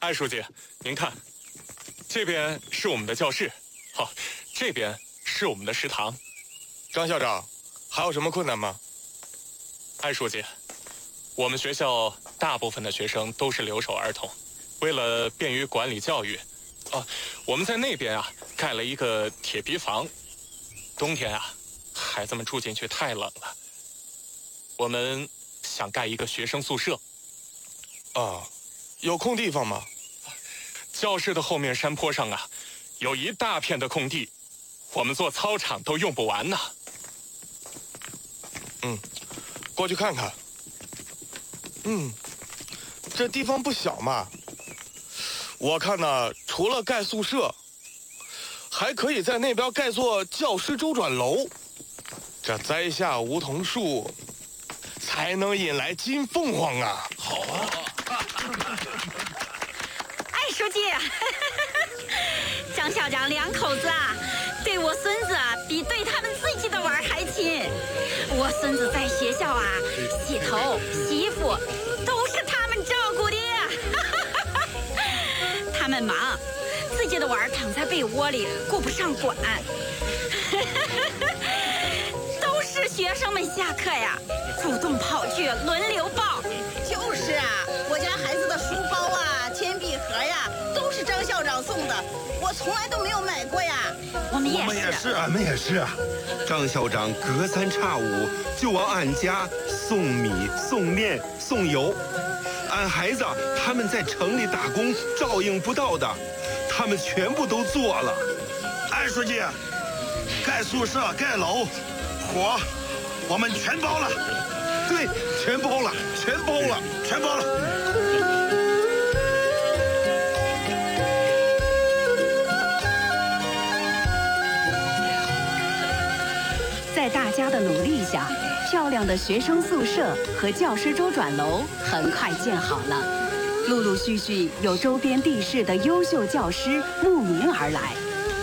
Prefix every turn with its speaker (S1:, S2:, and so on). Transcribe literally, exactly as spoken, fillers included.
S1: 艾书记，您看，这边是我们的教室，好，这边是我们的食堂。
S2: 张校长，还有什么困难吗？
S1: 艾书记，我们学校大部分的学生都是留守儿童，为了便于管理教育，啊，我们在那边啊盖了一个铁皮房，冬天啊，孩子们住进去太冷了，我们想盖一个学生宿舍。
S2: 啊，有空地方吗？
S1: 教室的后面山坡上啊，有一大片的空地，我们做操场都用不完呢。
S2: 嗯，过去看看。嗯，这地方不小嘛。我看呢，除了盖宿舍，还可以在那边盖座教师周转楼。这栽下梧桐树，才能引来金凤凰啊！
S3: 好啊！
S4: 艾书记，张校长两口子啊，对我孙子啊，比对他们自己的娃儿还亲。我孙子在学校啊，洗头、洗衣服，都是他们照顾的。他们忙，自己的娃儿躺在被窝里，顾不上管。都是学生们下课呀，主动跑去轮流抱。
S5: 就是啊，我家孩子的书包啊、铅笔盒呀，都是张校长送的，我从来都没有买过呀。
S4: 我们也是，
S3: 我们也是，俺们也是啊。张校长隔三差五就往俺家送米、送面、送油。俺孩子他们在城里打工，照应不到的，他们全部都做了。
S6: 艾书记，盖宿舍、盖楼，活我们全包了。
S3: 对，全包了，全包了，
S6: 全包了。
S7: 在大家的努力下，漂亮的学生宿舍和教师周转楼很快建好了。陆陆续续有周边地市的优秀教师慕名而来。